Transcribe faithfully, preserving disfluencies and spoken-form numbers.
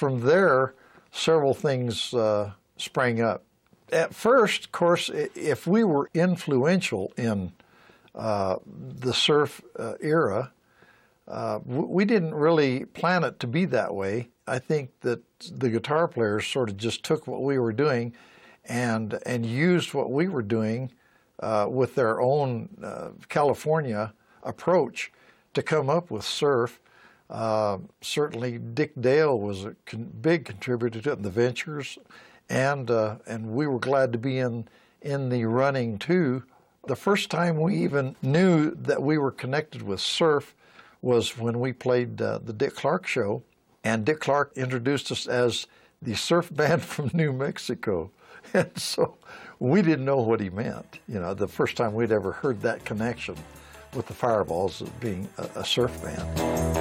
from there, several things uh, sprang up. At first, of course, if we were influential in uh, the surf uh, era, uh, we didn't really plan it to be that way. I think that the guitar players sort of just took what we were doing and and used what we were doing uh, with their own uh, California approach to come up with surf. Uh, certainly, Dick Dale was a con big contributor to it, and the Ventures, and uh, and we were glad to be in in the running too. The first time we even knew that we were connected with surf was when we played uh, the Dick Clark show, and Dick Clark introduced us as the surf band from New Mexico, and so we didn't know what he meant. You know, the first time we'd ever heard that connection with the Fireballs as being a, a surf band.